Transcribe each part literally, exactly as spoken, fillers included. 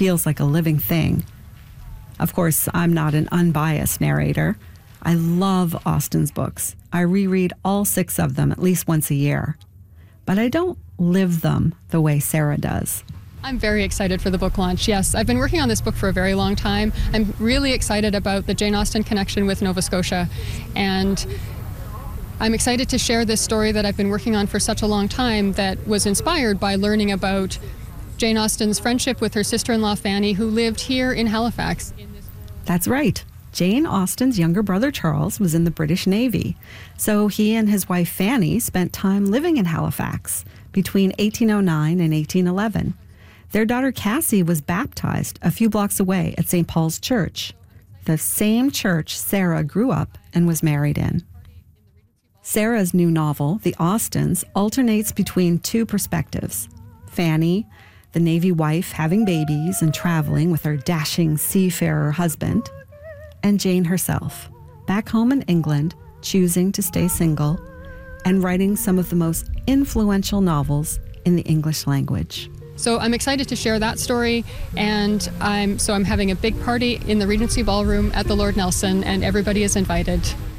feels like a living thing. Of course, I'm not an unbiased narrator. I love Austen's books. I reread all six of them at least once a year. But I don't live them the way Sarah does. I'm very excited for the book launch, yes. I've been working on this book for a very long time. I'm really excited about the Jane Austen connection with Nova Scotia. And I'm excited to share this story that I've been working on for such a long time that was inspired by learning about Jane Austen's friendship with her sister-in-law Fanny, who lived here in Halifax. That's right. Jane Austen's younger brother Charles was in the British Navy, so he and his wife Fanny spent time living in Halifax between eighteen oh nine and eighteen eleven. Their daughter Cassie was baptized a few blocks away at Saint Paul's Church, the same church Sarah grew up and was married in. Sarah's new novel, The Austens, alternates between two perspectives. Fanny, the Navy wife having babies and traveling with her dashing seafarer husband, and Jane herself, back home in England, choosing to stay single and writing some of the most influential novels in the English language. So I'm excited to share that story, and I'm so I'm having a big party in the Regency Ballroom at the Lord Nelson, and everybody is invited.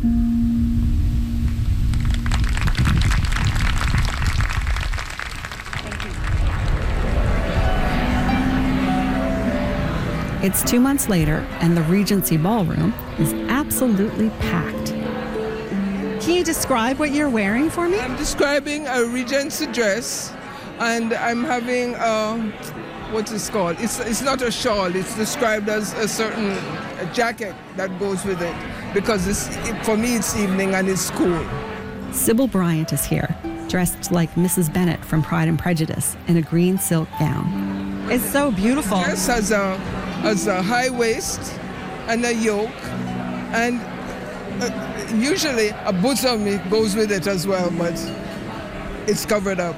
It's two months later, and the Regency Ballroom is absolutely packed. Can you describe what you're wearing for me? I'm describing a Regency dress, and I'm having a, what is it called? It's, it's not a shawl, it's described as a certain a jacket that goes with it, because it's, it, for me it's evening and it's cool. Sybil Bryant is here, dressed like Missus Bennet from Pride and Prejudice in a green silk gown. It's so beautiful. The dress has a, has a high waist and a yoke, and uh, usually a bosom goes with it as well, but it's covered up.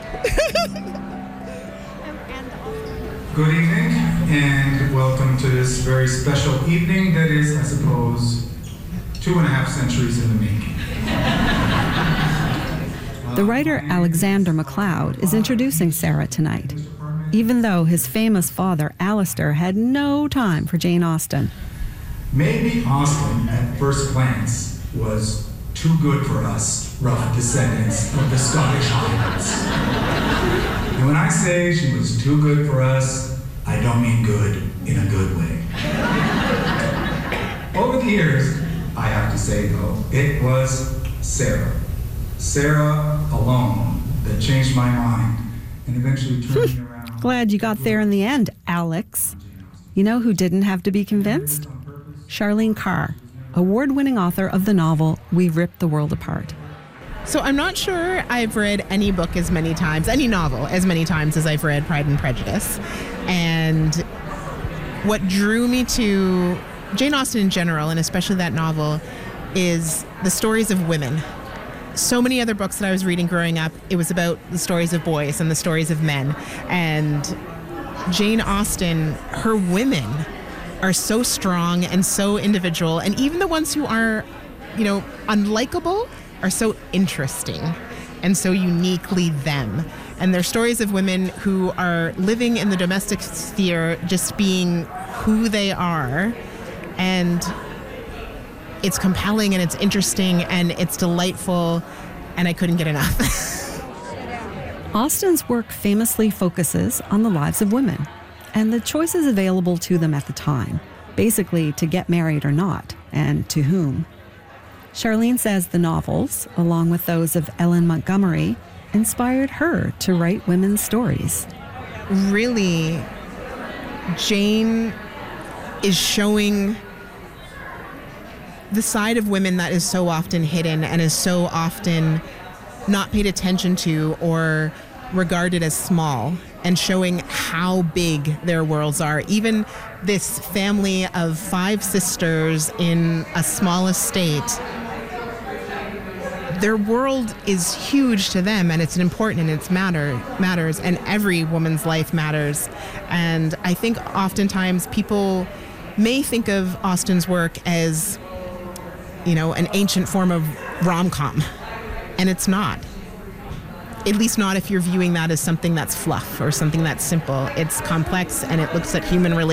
Good evening, and welcome to this very special evening that is, I suppose, two and a half centuries in the making. The writer Alexander MacLeod is introducing Sarah tonight, even though his famous father, Alistair, had no time for Jane Austen. Maybe Austen, at first glance, was too good for us, rough descendants of the Scottish Highlands. And when I say she was too good for us, I don't mean good in a good way. Over the years, I have to say though, it was Sarah. Sarah alone that changed my mind and eventually turned me around. Glad you got there in the end, Alex. You know who didn't have to be convinced? Charlene Carr, award-winning author of the novel We Ripped the World Apart. So I'm not sure I've read any book as many times, any novel as many times as I've read Pride and Prejudice. And what drew me to Jane Austen in general, and especially that novel, is the stories of women. So many other books that I was reading growing up, it was about the stories of boys and the stories of men. And Jane Austen, her women are so strong and so individual, and even the ones who are, you know, unlikable are so interesting and so uniquely them. And they're stories of women who are living in the domestic sphere, just being who they are. And it's compelling and it's interesting and it's delightful, and I couldn't get enough. Austen's work famously focuses on the lives of women and the choices available to them at the time, basically to get married or not, and to whom. Charlene says the novels, along with those of Ellen Montgomery, inspired her to write women's stories. Really, Jane is showing the side of women that is so often hidden and is so often not paid attention to or regarded as small, and showing how big their worlds are. Even this family of five sisters in a small estate, their world is huge to them, and it's important and it's matter matters, and every woman's life matters. And I think oftentimes people may think of Austen's work as, you know, an ancient form of rom-com, and it's not. At least not if you're viewing that as something that's fluff or something that's simple. It's complex, and it looks at human relationships